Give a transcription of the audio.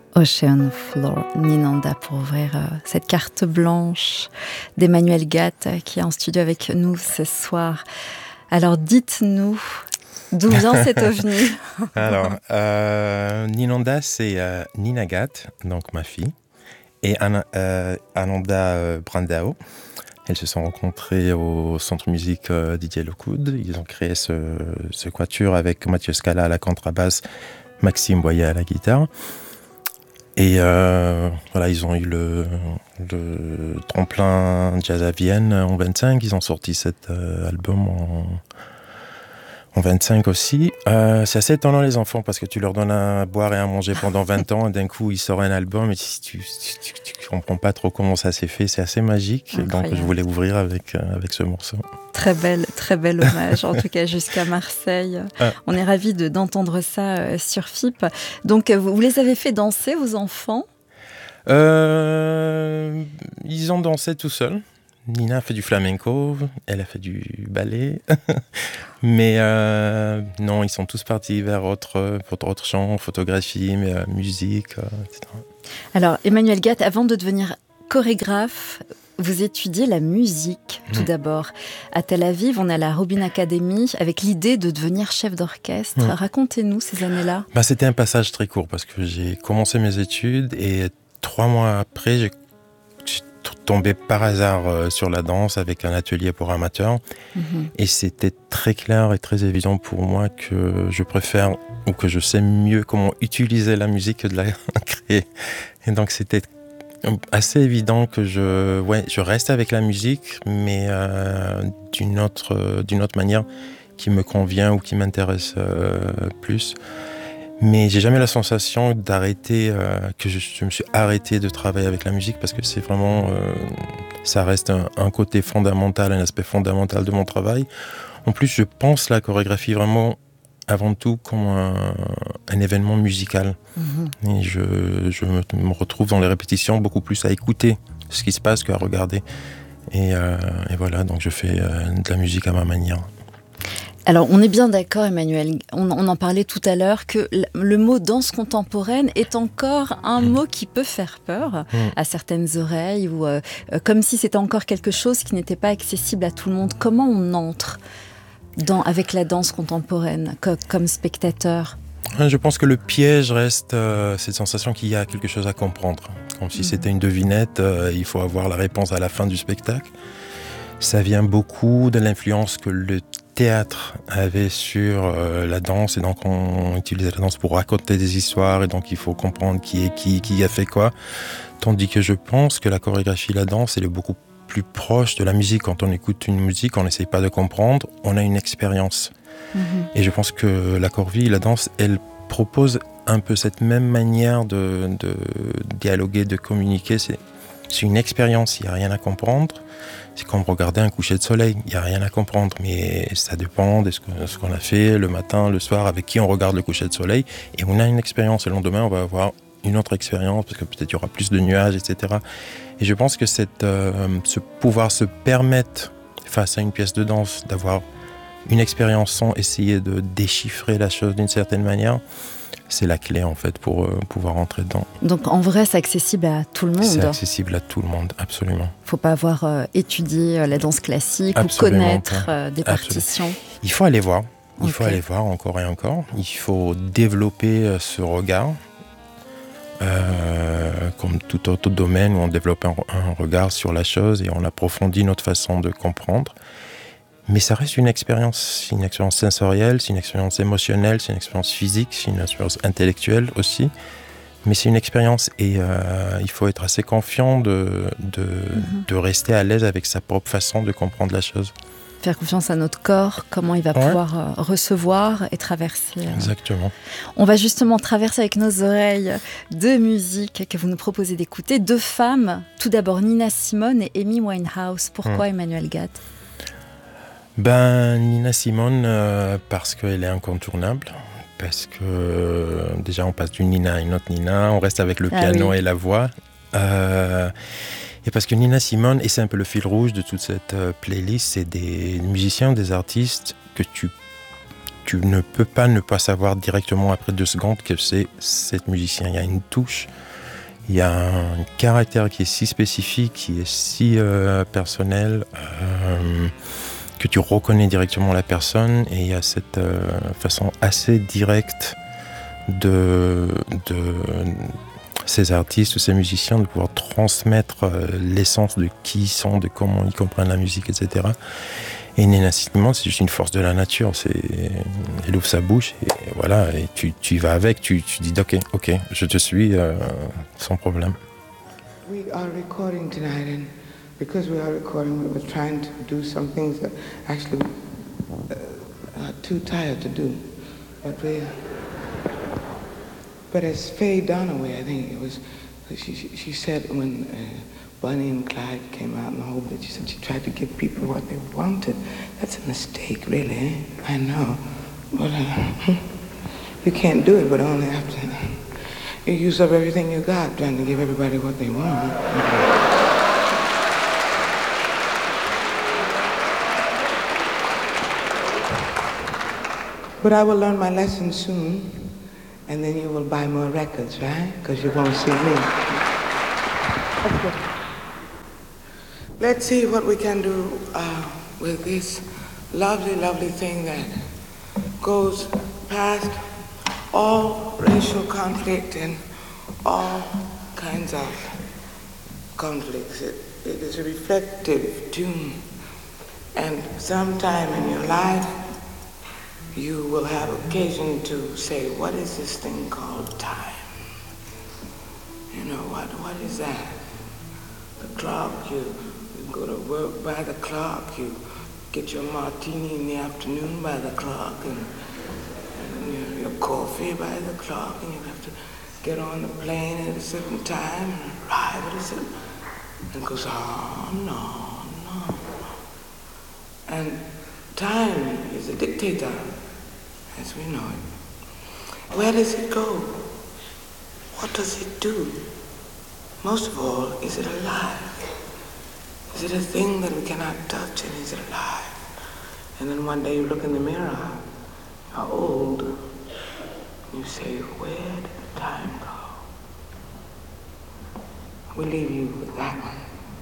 Ocean Floor, Ninanda, pour ouvrir cette carte blanche d'Emmanuel Gatt qui est en studio avec nous ce soir. Alors dites-nous, d'où vient cet ovni? Alors, Ninanda, c'est Nina Gatt, donc ma fille, et Ananda Brandao. Elles se sont rencontrées au centre musique Didier Lockwood. Ils ont créé ce quatuor avec Mathieu Scala à la contrebasse, Maxime Boyer à la guitare. Et voilà, ils ont eu le tremplin Jazz à Vienne en 25. Ils ont sorti cet album en 25 aussi. C'est assez étonnant les enfants parce que tu leur donnes à boire et à manger pendant 20 ans et d'un coup ils sortent un album et tu comprends pas trop comment ça s'est fait. C'est assez magique. Incroyable. Donc je voulais ouvrir avec ce morceau. Très bel hommage, en tout cas jusqu'à Marseille. On est ravis d'entendre ça sur FIP. Donc vous les avez fait danser, vos enfants? Ils ont dansé tout seuls. Nina a fait du flamenco, elle a fait du ballet. Mais non, ils sont tous partis vers autre champ, photographie, musique, etc. Alors, Emmanuel Gatt, avant de devenir chorégraphe, vous étudiez la musique, tout d'abord. À Tel Aviv, on a la Robin Academy, avec l'idée de devenir chef d'orchestre. Racontez-nous ces années-là. C'était un passage très court, parce que j'ai commencé mes études, et 3 mois après, j'ai tombé par hasard sur la danse, avec un atelier pour amateurs. Et c'était très clair et très évident pour moi que je préfère, ou que je sais mieux comment utiliser la musique que de la créer. Et donc c'était assez évident que je reste avec la musique, mais d'une autre manière qui me convient ou qui m'intéresse plus. Mais j'ai jamais la sensation d'arrêter, que je me suis arrêté de travailler avec la musique, parce que c'est vraiment, ça reste un côté fondamental, un aspect fondamental de mon travail. En plus, je pense la chorégraphie vraiment avant tout comme un événement musical. Et je me retrouve dans les répétitions beaucoup plus à écouter ce qui se passe qu'à regarder. Et voilà, donc je fais de la musique à ma manière. Alors, on est bien d'accord, Emmanuel, on en parlait tout à l'heure, que le mot danse contemporaine est encore un mot qui peut faire peur à certaines oreilles, ou comme si c'était encore quelque chose qui n'était pas accessible à tout le monde. Comment on entre avec la danse contemporaine comme spectateur? Je pense que le piège reste cette sensation qu'il y a quelque chose à comprendre. Comme si c'était une devinette, il faut avoir la réponse à la fin du spectacle. Ça vient beaucoup de l'influence que le théâtre avait sur la danse, et donc on utilisait la danse pour raconter des histoires, et donc il faut comprendre qui est qui a fait quoi. Tandis que je pense que la chorégraphie, la danse, elle est beaucoup plus proche de la musique. Quand on écoute une musique, on n'essaye pas de comprendre, on a une expérience. Et je pense que la chorvie, la danse, elle propose un peu cette même manière de dialoguer, de communiquer. C'est une expérience, il n'y a rien à comprendre. C'est comme regarder un coucher de soleil, il n'y a rien à comprendre, mais ça dépend de ce qu'on a fait le matin, le soir, avec qui on regarde le coucher de soleil, et on a une expérience. Le lendemain, on va avoir une autre expérience, parce que peut-être il y aura plus de nuages, etc. Et je pense que ce pouvoir se permettre, face à une pièce de danse, d'avoir une expérience sans essayer de déchiffrer la chose d'une certaine manière, c'est la clé en fait pour pouvoir entrer dedans. Donc en vrai, c'est accessible à tout le monde. C'est accessible à tout le monde, absolument. Il ne faut pas avoir étudié la danse classique, absolument, ou connaître des partitions. Il faut aller voir. Il faut aller voir encore et encore. Il faut développer ce regard. Comme tout autre domaine où on développe un regard sur la chose et on approfondit notre façon de comprendre. Mais ça reste une expérience sensorielle, c'est une expérience émotionnelle, c'est une expérience physique, c'est une expérience intellectuelle aussi. Mais c'est une expérience, et il faut être assez confiant de rester à l'aise avec sa propre façon de comprendre la chose. Faire confiance à notre corps, comment il va pouvoir recevoir et traverser. Exactement. On va justement traverser avec nos oreilles 2 musiques que vous nous proposez d'écouter, 2 femmes. Tout d'abord Nina Simone et Amy Winehouse. Pourquoi Emmanuel Gatt? Nina Simone, parce qu'elle est incontournable. Parce que déjà on passe d'une Nina à une autre Nina, on reste avec le piano et la voix. Et parce que Nina Simone, et c'est un peu le fil rouge de toute cette playlist, c'est des musiciens, des artistes que tu tu ne peux pas ne pas savoir directement après 2 secondes que c'est cet musicien. Il y a une touche, il y a un caractère qui est si spécifique, qui est si personnel, que tu reconnais directement la personne, et il y a cette façon assez directe de ces artistes ou ces musiciens de pouvoir transmettre l'essence de qui ils sont, de comment ils comprennent la musique, etc. Et Nina Simone, c'est juste une force de la nature. Elle ouvre sa bouche et voilà, et tu vas avec, tu dis ok, je te suis sans problème. We are recording tonight, and because we are recording, we're trying to do some things that actually are too tired to do. But as Faye Dunaway, I think it was, she said when Bonnie and Clyde came out in the whole bit, she said she tried to give people what they wanted. That's a mistake, really. Eh? I know. But you can't do it, but only after you use up everything you got trying to give everybody what they want. But I will learn my lesson soon. And then you will buy more records, right? Because you won't see me. Okay. Let's see what we can do with this lovely, lovely thing that goes past all racial conflict and all kinds of conflicts. It is a reflective tune. And sometime in your life, you will have occasion to say, what is this thing called time? You know, what is that? The clock, you go to work by the clock, you get your martini in the afternoon by the clock, and your coffee by the clock, and you have to get on the plane at a certain time and arrive at a certain, and it goes on. And time is a dictator, as we know it. Where does it go? What does it do? Most of all, is it alive? Is it a thing that we cannot touch, and is it alive? And then one day you look in the mirror, you're old, and you say, where did the time go? We'll leave you with that one.